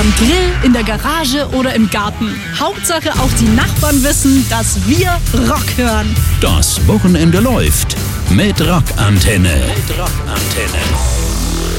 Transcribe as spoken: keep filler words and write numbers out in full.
beim Grill, in der Garage oder im Garten. Hauptsache auch die Nachbarn wissen, dass wir Rock hören. Das Wochenende läuft mit Rockantenne. Mit Rockantenne.